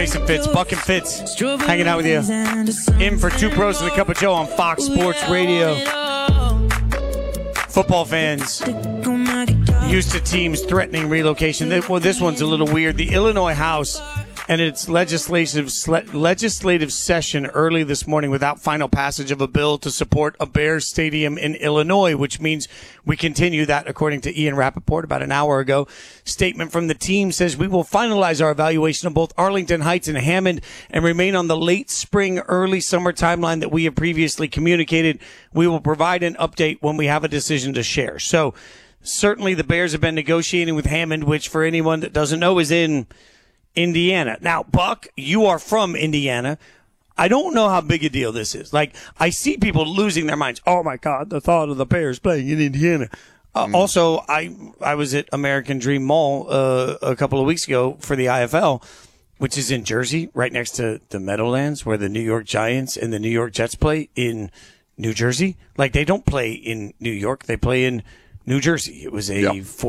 Jason Fitz, Buck and Fitz, hanging out with you. In for Two Pros and a Cup of Joe on Fox Sports Radio. Football fans used to teams threatening relocation. This one's a little weird. The Illinois House and its legislative session early this morning without final passage of a bill to support a Bears stadium in Illinois, which means we continue that, according to Ian Rappaport about an hour ago. Statement from the team says we will finalize our evaluation of both Arlington Heights and Hammond and remain on the late spring, early summer timeline that we have previously communicated. We will provide an update when we have a decision to share. So certainly the Bears have been negotiating with Hammond, which for anyone that doesn't know is in Indiana. Now, Buck, you are from Indiana. I don't know how big a deal this is. Like, I see people losing their minds. Oh, my God, the thought of the Bears playing in Indiana. Also, I was at American Dream Mall a couple of weeks ago for the IFL, which is in Jersey, right next to the Meadowlands, where the New York Giants and the New York Jets play in New Jersey. Like, they don't play in New York. They play in New Jersey. It was a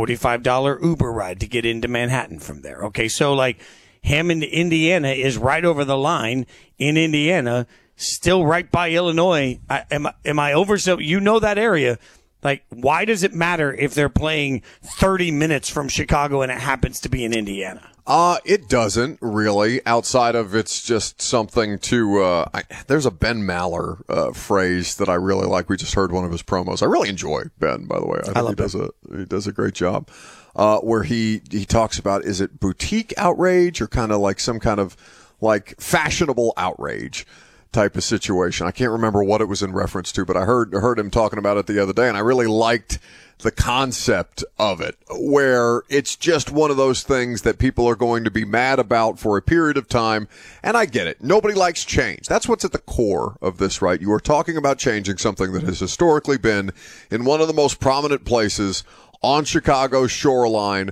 $45 Uber ride to get into Manhattan from there. Okay, so like Hammond, Indiana is right over the line in Indiana, still right by Illinois. Am I over? So you know that area. Like, why does it matter if they're playing 30 minutes from Chicago and it happens to be in Indiana? It doesn't really, outside of it's just something to, there's a Ben Maller, phrase that I really like. We just heard one of his promos. I really enjoy Ben, by the way. I think he does a great job, where he talks about, is it boutique outrage or kind of like some kind of like fashionable outrage type of situation. I can't remember what it was in reference to, but I heard him talking about it the other day, and I really liked the concept of it, where it's just one of those things that people are going to be mad about for a period of time. And I get it. Nobody likes change. That's what's at the core of this, right? You are talking about changing something that has historically been in one of the most prominent places on Chicago's shoreline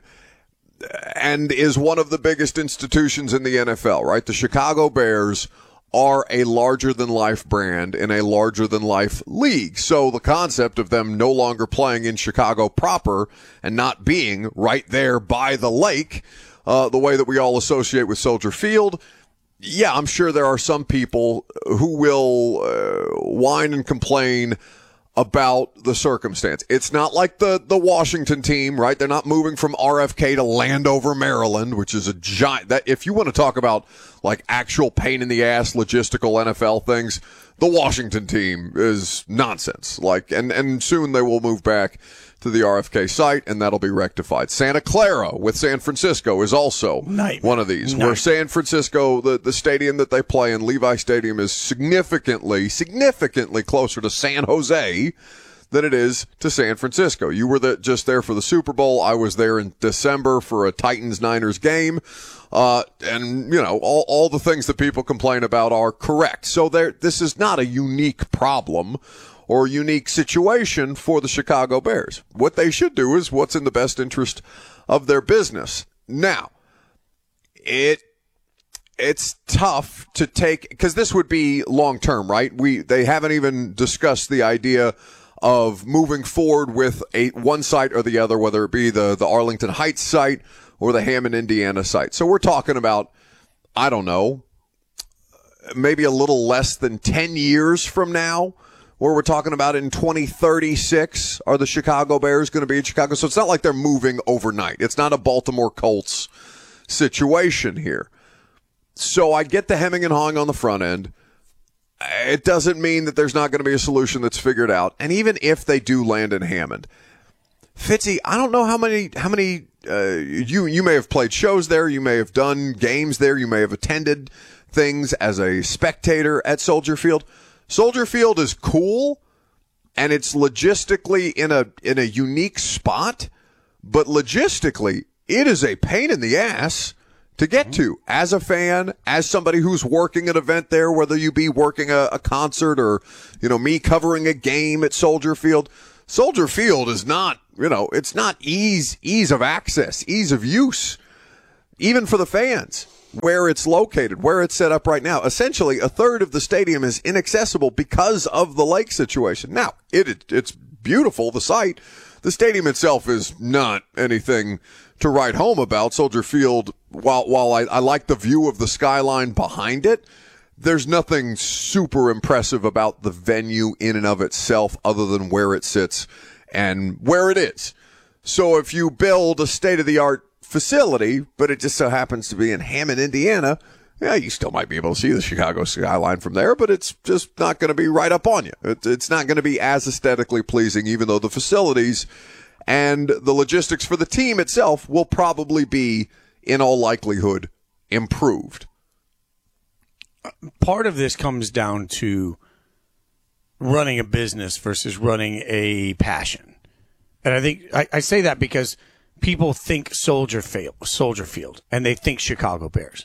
and is one of the biggest institutions in the NFL, right? The Chicago Bears are a larger-than-life brand in a larger-than-life league. So the concept of them no longer playing in Chicago proper and not being right there by the lake, the way that we all associate with Soldier Field, yeah, I'm sure there are some people who will whine and complain about the circumstance. It's not like the Washington team, right? They're not moving from RFK to Landover, Maryland, which is a giant. That if you want to talk about like actual pain in the ass logistical NFL things, the Washington team is nonsense. Like, and soon they will move back to the RFK site, and that'll be rectified. Santa Clara with San Francisco is also one of these, where San Francisco, the stadium that they play in, Levi Stadium, is significantly closer to San Jose than it is to San Francisco. You were just there for the Super Bowl. I was there in December for a Titans-Niners game. And, you know, all the things that people complain about are correct. So this is not a unique problem or unique situation for the Chicago Bears. What they should do is what's in the best interest of their business. Now, it's tough to take, because this would be long-term, right? They haven't even discussed the idea of moving forward with one site or the other, whether it be the Arlington Heights site or the Hammond, Indiana site. So we're talking about, I don't know, maybe a little less than 10 years from now, where we're talking about in 2036, are the Chicago Bears going to be in Chicago? So it's not like they're moving overnight. It's not a Baltimore Colts situation here. So I get the hemming and hawing on the front end. It doesn't mean that there's not going to be a solution that's figured out. And even if they do land in Hammond, Fitzy, I don't know how many you may have played shows there, you may have done games there, you may have attended things as a spectator at Soldier Field. Soldier Field is cool, and it's logistically in a unique spot, but logistically, it is a pain in the ass to get to as a fan, as somebody who's working an event there, whether you be working a concert or, you know, me covering a game at Soldier Field. Soldier Field is not, you know, it's not ease of access, ease of use, even for the fans. Where it's located, where it's set up right now. Essentially, a third of the stadium is inaccessible because of the lake situation. Now, it's beautiful, the site. The stadium itself is not anything to write home about. Soldier Field, while I like the view of the skyline behind it, there's nothing super impressive about the venue in and of itself other than where it sits and where it is. So if you build a state-of-the-art facility, but it just so happens to be in Hammond, Indiana, yeah, you still might be able to see the Chicago skyline from there, but it's just not going to be right up on you. It's not going to be as aesthetically pleasing, even though the facilities and the logistics for the team itself will probably be, in all likelihood, improved. Part of this comes down to running a business versus running a passion. And I think I say that because people think Soldier Field, and they think Chicago Bears.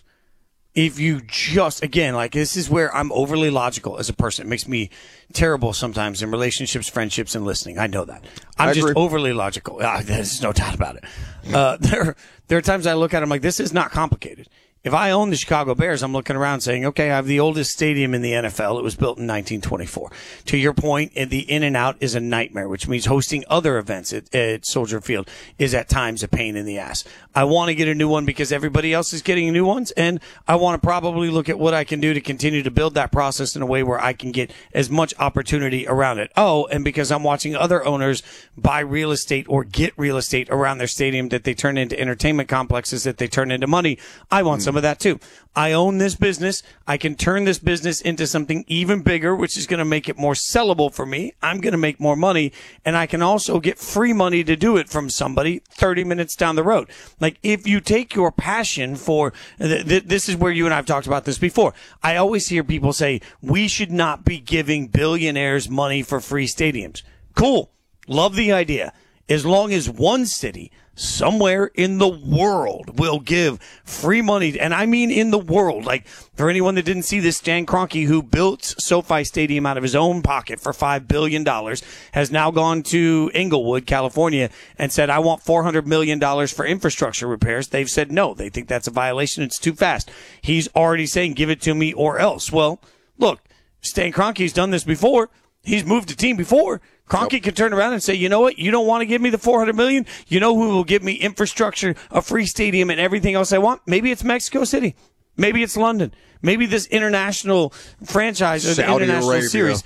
If you just, again, like this is where I'm overly logical as a person. It makes me terrible sometimes in relationships, friendships, and listening. I know that. I'm just overly logical. There's no doubt about it. There are times I look at it, I'm like, this is not complicated. If I own the Chicago Bears, I'm looking around saying, okay, I have the oldest stadium in the NFL. It was built in 1924. To your point, the in and out is a nightmare, which means hosting other events at Soldier Field is at times a pain in the ass. I want to get a new one because everybody else is getting new ones, and I want to probably look at what I can do to continue to build that process in a way where I can get as much opportunity around it. Oh, and because I'm watching other owners buy real estate or get real estate around their stadium that they turn into entertainment complexes that they turn into money, I want some of that too. I own this business. I can turn this business into something even bigger, which is going to make it more sellable for me. I'm going to make more money, and I can also get free money to do it from somebody 30 minutes down the road. Like if you take your passion for this is where you and I have talked about this before. I always hear people say we should not be giving billionaires money for free stadiums. Cool. Love the idea. As long as one city somewhere in the world will give free money, and I mean in the world. Like, for anyone that didn't see this, Stan Kroenke, who built SoFi Stadium out of his own pocket for $5 billion, has now gone to Inglewood, California, and said, I want $400 million for infrastructure repairs. They've said no. They think that's a violation. It's too fast. He's already saying, give it to me or else. Well, look, Stan Kroenke's done this before. He's moved a team before. Kroenke can turn around and say, you know what? You don't want to give me the $400 million? You know who will give me infrastructure, a free stadium, and everything else I want? Maybe it's Mexico City. Maybe it's London. Maybe this international franchise or the international Arabia series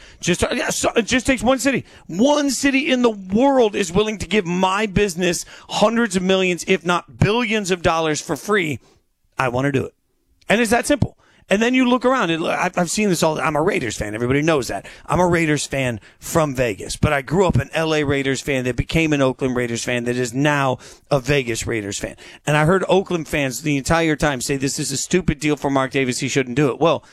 it just takes one city. One city in the world is willing to give my business hundreds of millions, if not billions of dollars for free. I want to do it. And it's that simple. And then you look around, and I've seen this all. I'm a Raiders fan. Everybody knows that. I'm a Raiders fan from Vegas, but I grew up an LA Raiders fan that became an Oakland Raiders fan that is now a Vegas Raiders fan. And I heard Oakland fans the entire time say this is a stupid deal for Mark Davis. He shouldn't do it. Well,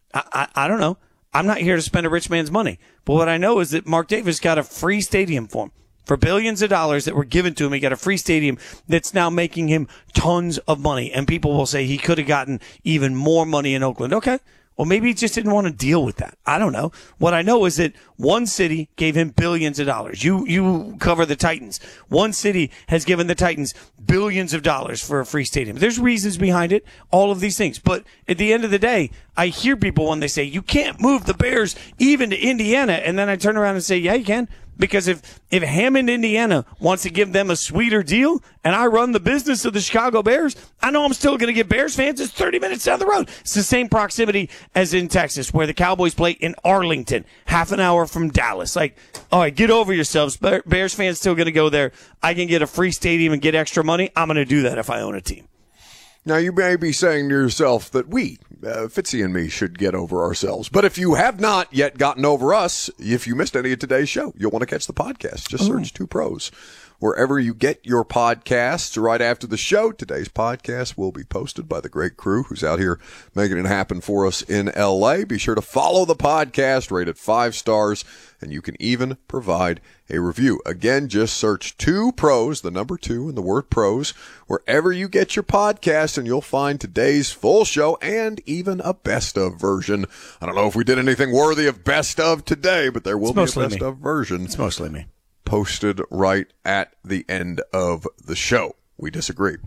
I don't know. I'm not here to spend a rich man's money. But what I know is that Mark Davis got a free stadium for him. For billions of dollars that were given to him, he got a free stadium that's now making him tons of money. And people will say he could have gotten even more money in Oakland. Okay. Well, maybe he just didn't want to deal with that. I don't know. What I know is that one city gave him billions of dollars. You cover the Titans. One city has given the Titans billions of dollars for a free stadium. There's reasons behind it, all of these things. But at the end of the day, I hear people when they say, you can't move the Bears even to Indiana. And then I turn around and say, yeah, you can. Because if Hammond, Indiana wants to give them a sweeter deal and I run the business of the Chicago Bears, I know I'm still going to get Bears fans. It's 30 minutes down the road. It's the same proximity as in Texas where the Cowboys play in Arlington, half an hour from Dallas. Like, all right, get over yourselves. Bears fans still going to go there. I can get a free stadium and get extra money. I'm going to do that if I own a team. Now, you may be saying to yourself that we, Fitzy and me, should get over ourselves. But if you have not yet gotten over us, if you missed any of today's show, you'll want to catch the podcast. Just search Two Pros. Wherever you get your podcasts, right after the show, today's podcast will be posted by the great crew who's out here making it happen for us in L.A. Be sure to follow the podcast, rate it 5 stars, and you can even provide a review. Again, just search Two Pros, the number 2 and the word pros, wherever you get your podcast, and you'll find today's full show and even a best of version. I don't know if we did anything worthy of best of today, but there will be a best of version. It's mostly me. Posted right at the end of the show. We disagree.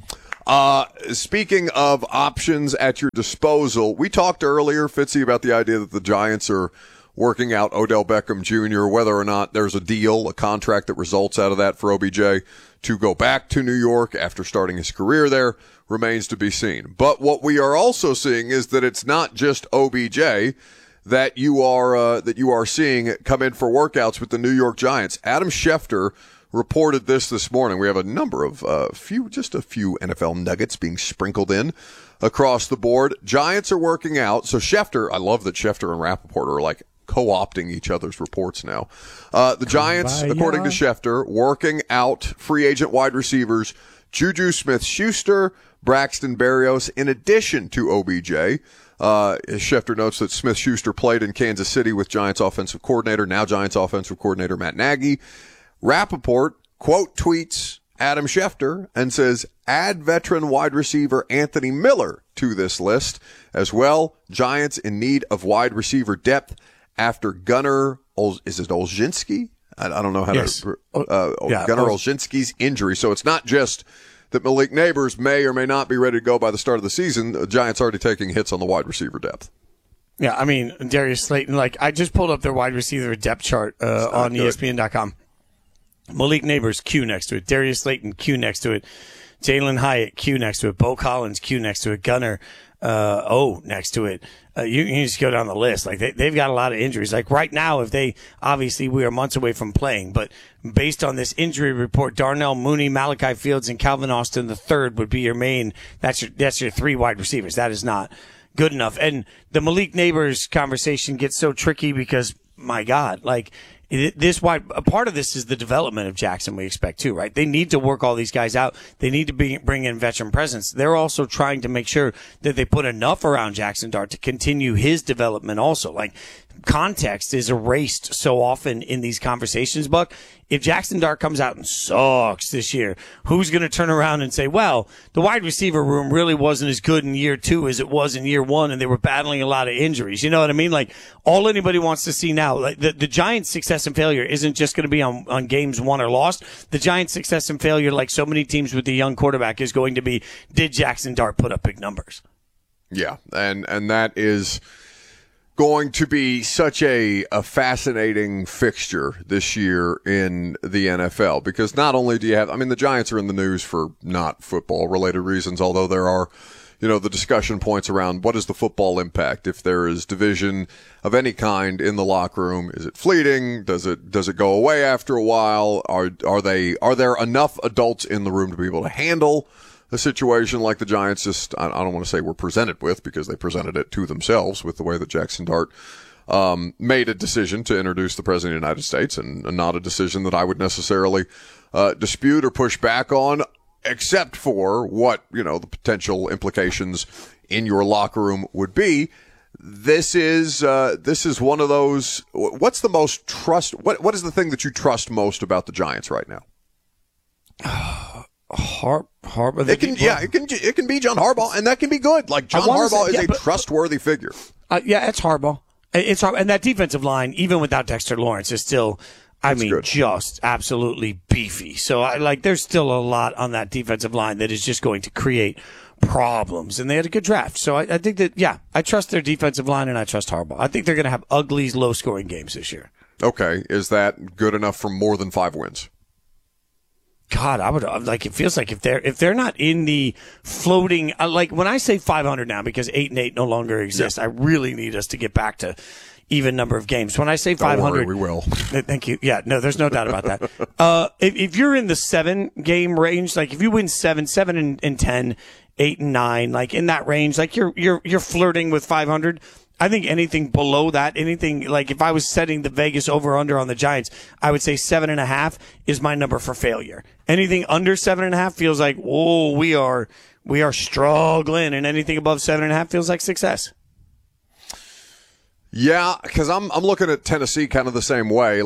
Speaking of options at your disposal, we talked earlier, Fitzy, about the idea that the Giants are working out Odell Beckham Jr., whether or not there's a deal, a contract that results out of that for OBJ to go back to New York after starting his career there remains to be seen. But what we are also seeing is that it's not just OBJ that you are seeing come in for workouts with the New York Giants. Adam Schefter reported this morning. We have a number of just a few NFL nuggets being sprinkled in across the board. Giants are working out. So Schefter, I love that Schefter and Rappaport are like co-opting each other's reports now. The Giants, according to Schefter, working out free agent wide receivers Juju Smith-Schuster, Braxton Berrios, in addition to OBJ. Schefter notes that Smith-Schuster played in Kansas City with Giants offensive coordinator, now Giants offensive coordinator Matt Nagy. Rappaport quote tweets Adam Schefter and says, add veteran wide receiver Anthony Miller to this list as well. Giants in need of wide receiver depth after Gunnar, is it Olszynski? I don't know how to, Gunnar Olszynski's injury. So it's not just that Malik Neighbors may or may not be ready to go by the start of the season. The Giants already taking hits on the wide receiver depth. Yeah, I mean, Darius Slayton, I just pulled up their wide receiver depth chart on ESPN.com. Malik Neighbors, Q next to it. Darius Slayton, Q next to it. Jalen Hyatt, Q next to it. Bo Collins, Q next to it. Gunnar, O next to it. You can just go down the list. They've got a lot of injuries. Right now, obviously we are months away from playing, but based on this injury report, Darnell Mooney, Malachi Fields, and Calvin Austin III would be your main. That's your three wide receivers. That is not good enough. And the Malik Neighbors conversation gets so tricky because, my God, a part of this is the development of Jackson, we expect too, right? They need to work all these guys out. They need to bring in veteran presence. They're also trying to make sure that they put enough around Jackson Dart to continue his development also. Context is erased so often in these conversations, Buck. If Jackson Dart comes out and sucks this year, who's going to turn around and say, well, the wide receiver room really wasn't as good in year 2 as it was in year 1, and they were battling a lot of injuries? You know what I mean? All anybody wants to see now, the Giants' success and failure isn't just going to be on games won or lost. The Giants' success and failure, like so many teams with the young quarterback, is going to be, did Jackson Dart put up big numbers? Yeah, and that is going to be such a fascinating fixture this year in the NFL, because not only do you have, the Giants are in the news for not football related reasons, although there are, the discussion points around what is the football impact if there is division of any kind in the locker room. Is it fleeting? Does it go away after a while? Are there enough adults in the room to be able to handle a situation like the Giants I don't want to say were presented with, because they presented it to themselves with the way that Jackson Dart made a decision to introduce the President of the United States, and not a decision that I would necessarily dispute or push back on, except for what, the potential implications in your locker room would be. This is one of those, what's the most what is the thing that you trust most about the Giants right now? Harbaugh. It can be John Harbaugh, and that can be good. John Harbaugh is a trustworthy figure. It's Harbaugh. It's Harbaugh. And that defensive line, even without Dexter Lawrence, is still, good. Just absolutely beefy. So there's still a lot on that defensive line that is just going to create problems. And they had a good draft. So I think that, I trust their defensive line, and I trust Harbaugh. I think they're going to have ugly, low-scoring games this year. Okay. Is that good enough for more than 5 wins? God, I would it feels like if they're not in the floating, when I say 500 now, because 8-8 no longer exists, I really need us to get back to even number of games. When I say 500, we will. Thank you. Yeah, no, there's no doubt about that. If you're in the 7 game range, if you win 7 and 10, 8 and 9, in that range, you're flirting with 500. I think anything below that, if I was setting the Vegas over-under on the Giants, I would say 7.5 is my number for failure. Anything under 7.5 feels like, whoa, we are struggling, and anything above 7.5 feels like success. Yeah, because I'm looking at Tennessee kind of the same way.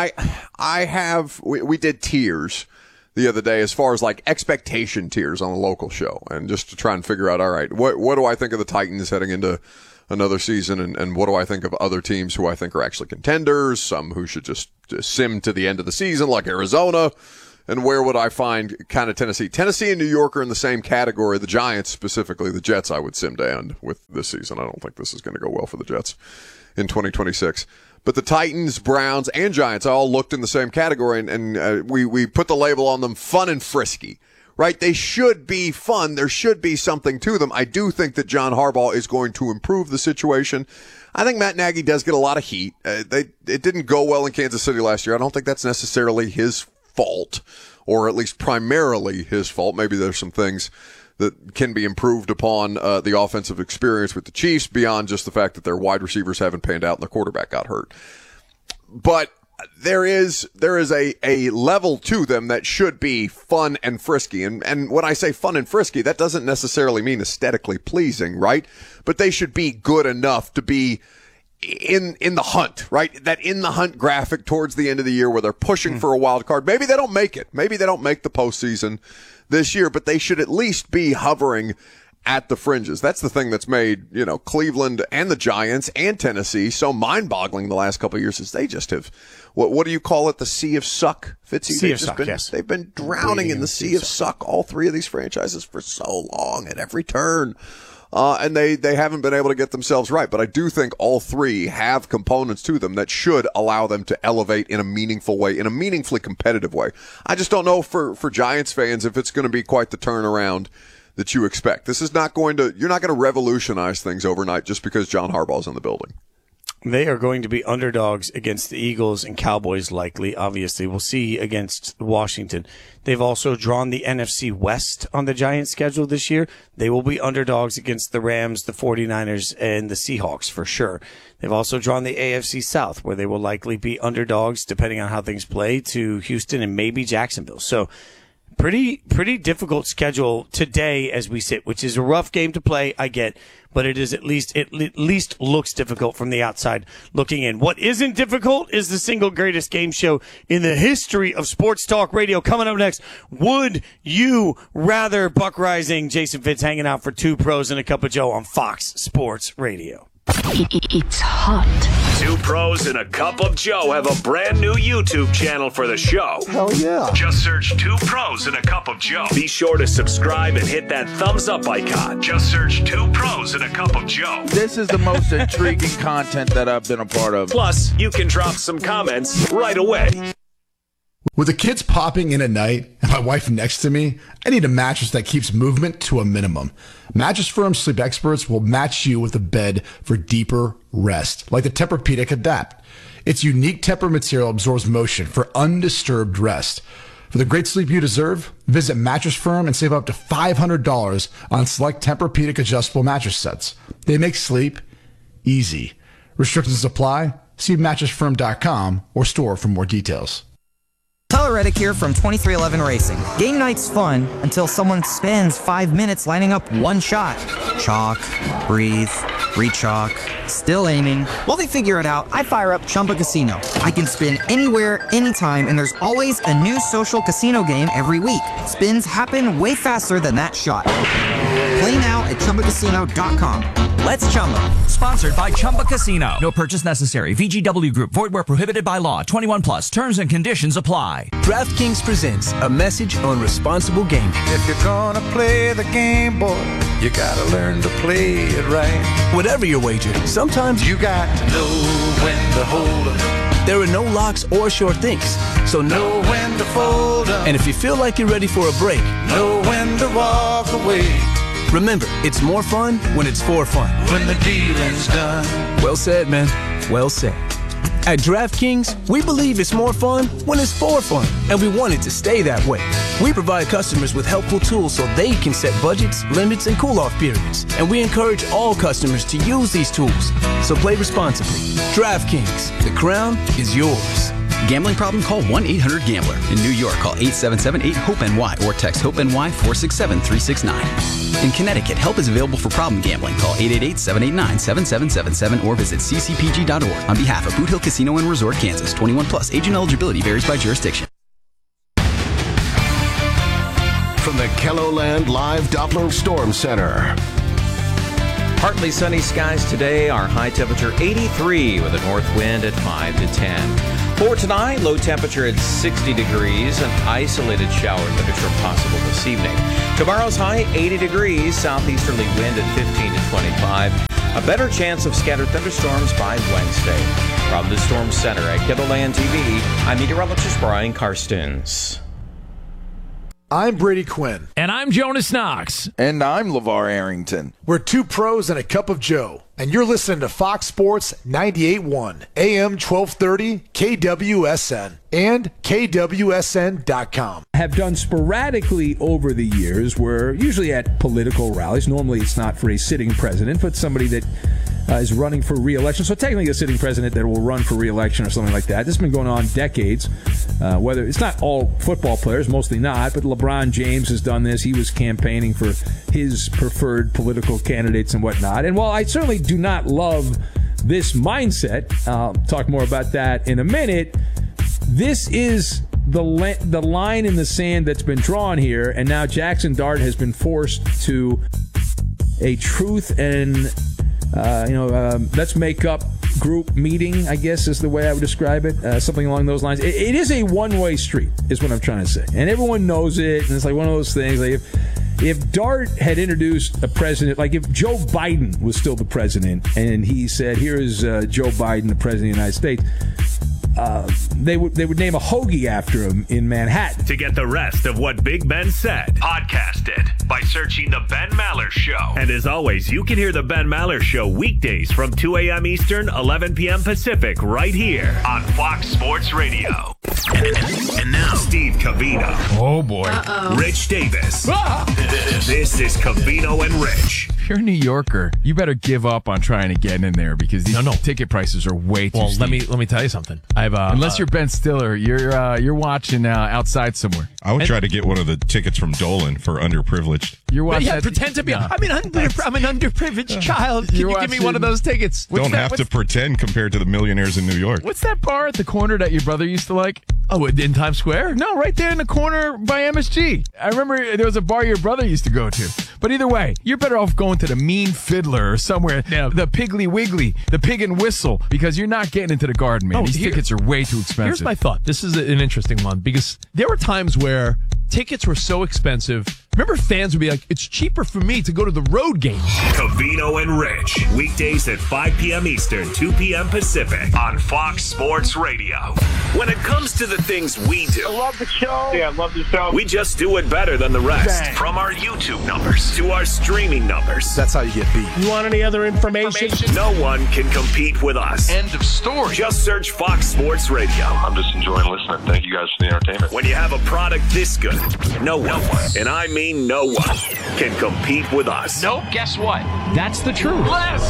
We did tiers the other day as far as expectation tiers on a local show, and just to try and figure out, all right, what do I think of the Titans heading into another season, and what do I think of other teams who I think are actually contenders, some who should just sim to the end of the season, like Arizona, And where would I find kind of Tennessee? Tennessee and New York are in the same category. The Giants, specifically the Jets, I would sim down with this season. I don't think this is going to go well for the Jets in 2026. But the Titans, Browns, and Giants all looked in the same category, and we put the label on them, fun and frisky. Right? They should be fun. There should be something to them. I do think that John Harbaugh is going to improve the situation. I think Matt Nagy does get a lot of heat. It didn't go well in Kansas City last year. I don't think that's necessarily his fault, or at least primarily his fault. Maybe there's some things that can be improved upon the offensive experience with the Chiefs beyond just the fact that their wide receivers haven't panned out and their quarterback got hurt. But there is a level to them that should be fun and frisky. And when I say fun and frisky, that doesn't necessarily mean aesthetically pleasing, right? But they should be good enough to be in the hunt, right? That in the hunt graphic towards the end of the year where they're pushing for a wild card. Maybe they don't make it. Maybe they don't make the postseason this year, but they should at least be hovering at the fringes. That's the thing that's made, Cleveland and the Giants and Tennessee so mind-boggling the last couple of years is they just have, what do you call it? The sea of suck, Fitzy? Sea of suck, yes. They've been drowning in the sea of suck, all three of these franchises for so long at every turn. And they haven't been able to get themselves right. But I do think all three have components to them that should allow them to elevate in a meaningful way, in a meaningfully competitive way. I just don't know for Giants fans if it's going to be quite the turnaround that you expect. This is not you're not going to revolutionize things overnight just because John Harbaugh's in the building. They are going to be underdogs against the Eagles and Cowboys, likely. Obviously, we'll see against Washington. They've also drawn the NFC West on the Giants' schedule this year. They will be underdogs against the Rams, the 49ers, and the Seahawks for sure. They've also drawn the AFC South, where they will likely be underdogs, depending on how things play, to Houston and maybe Jacksonville. So, pretty difficult schedule today as we sit, which is a rough game to play, I get, but it at least looks difficult from the outside looking in. What isn't difficult is the single greatest game show in the history of sports talk radio. Coming up next, Would You Rather? Buck Rising, Jason Fitz hanging out for Two Pros and a Cup of Joe on Fox Sports Radio. It's hot. Two Pros and a Cup of Joe have a brand new YouTube channel for the show. Hell yeah. Just search Two Pros and a Cup of Joe. Be sure to subscribe and hit that thumbs up icon. Just search Two Pros and a Cup of Joe. This is the most intriguing content that I've been a part of. Plus, you can drop some comments right away. With the kids popping in at night and my wife next to me, I need a mattress that keeps movement to a minimum. Mattress Firm sleep experts will match you with a bed for deeper rest, like the Tempur-Pedic Adapt. Its unique Tempur material absorbs motion for undisturbed rest. For the great sleep you deserve, visit Mattress Firm and save up to $500 on select Tempur-Pedic adjustable mattress sets. They make sleep easy. Restrictions apply. See mattressfirm.com or store for more details. Tyler Reddick here from 2311 Racing. Game night's fun until someone spends 5 minutes lining up one shot. Chalk, breathe, re-chalk, still aiming. While they figure it out, I fire up Chumba Casino. I can spin anywhere, anytime, and there's always a new social casino game every week. Spins happen way faster than that shot. Play now at ChumbaCasino.com. Let's Chumba. Sponsored by Chumba Casino. No purchase necessary. VGW Group. Void where prohibited by law. 21 plus. Terms and conditions apply. DraftKings presents a message on responsible gaming. If you're gonna play the game, boy, you gotta learn to play it right. Whatever your wager, sometimes you got to know when to hold 'em. There are no locks or sure things, so know when to fold 'em. And if you feel like you're ready for a break, know when to walk away. Remember, it's more fun when it's for fun. When the dealing's done. Well said, man. Well said. At DraftKings, we believe it's more fun when it's for fun, and we want it to stay that way. We provide customers with helpful tools so they can set budgets, limits, and cool-off periods, and we encourage all customers to use these tools. So play responsibly. DraftKings, the crown is yours. Gambling problem? Call 1-800-GAMBLER. In New York, call 877-8-HOPE-NY or text HOPE-NY 467-369. In Connecticut, help is available for problem gambling. Call 888-789-7777 or visit ccpg.org. On behalf of Boot Hill Casino and Resort, Kansas, 21 plus. Age and eligibility varies by jurisdiction. From the KELOLAND Live Doppler Storm Center. Partly sunny skies today. Our high temperature 83 with a north wind at 5 to 10. For tonight, low temperature at 60 degrees, an isolated shower temperature possible this evening. Tomorrow's high, 80 degrees, southeasterly wind at 15 to 25. A better chance of scattered thunderstorms by Wednesday. From the Storm Center at KELOLAND TV, I'm meteorologist Brian Karstens. I'm Brady Quinn. And I'm Jonas Knox. And I'm LeVar Arrington. We're two pros and a cup of Joe. And you're listening to Fox Sports 98.1, AM 1230, KWSN, and KWSN.com. Have done sporadically over the years, where usually at political rallies, normally it's not for a sitting president, but somebody that is running for re-election. So technically a sitting president that will run for re-election or something like that. This has been going on decades. Whether it's not all football players, mostly not, but LeBron James has done this. He was campaigning for his preferred political candidates and whatnot. And while I certainly do not love this mindset, I'll talk more about that in a minute, this is the line in the sand that's been drawn here, and now Jackson Dart has been forced to a truth and let's make up group meeting, I guess is the way I would describe it. Something along those lines. It is a one-way street, is what I'm trying to say. And everyone knows it, and it's like one of those things. Like if Dart had introduced a president, like if Joe Biden was still the president, and he said, here is Joe Biden, the president of the United States, they would name a hoagie after him in Manhattan. To get the rest of what Big Ben said, podcast it by searching The Ben Maller Show. And as always, you can hear The Ben Maller Show weekdays from 2 a.m. Eastern, 11 p.m. Pacific, right here on Fox Sports Radio. And now, Steve Covino. Oh, boy. Rich Davis. This is Covino and Rich. If you're a New Yorker, you better give up on trying to get in there because these ticket prices are way too steep. Let me tell you something. Unless you're Ben Stiller, you're watching outside somewhere. I would try to get one of the tickets from Dolan for underprivileged. You're watching. Pretend to be. I'm an underprivileged child. Can you give me one of those tickets? Don't have to pretend compared to the millionaires in New York. What's that bar at the corner that your brother used to like? Oh, in Times Square? No, right there in the corner by MSG. I remember there was a bar your brother used to go to. But either way, you're better off going to the Mean Fiddler or somewhere, the Piggly Wiggly, the Pig and Whistle, because you're not getting into the Garden, man. These tickets are way too expensive. Here's my thought. This is an interesting one, because there were times where tickets were so expensive. Remember, fans would be like, it's cheaper for me to go to the road games. Covino and Rich, weekdays at 5 p.m. Eastern, 2 p.m. Pacific on Fox Sports Radio. When it comes to the things we do, I love the show. Yeah, I love the show. We just do it better than the rest. Dang. From our YouTube numbers to our streaming numbers. That's how you get beat. You want any other information? No one can compete with us. End of story. Just search Fox Sports Radio. I'm just enjoying listening. Thank you guys for the entertainment. When you have a product this good, no one, and I mean no one, can compete with us. Nope, guess what? That's the truth. Let's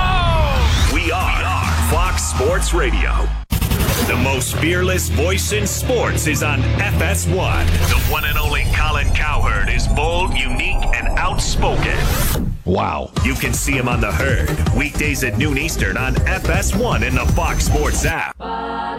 go! We are Fox Sports Radio. The most fearless voice in sports is on FS1. The one and only Colin Cowherd is bold, unique, and outspoken. Wow. You can see him on The Herd, weekdays at noon Eastern on FS1 in the Fox Sports app.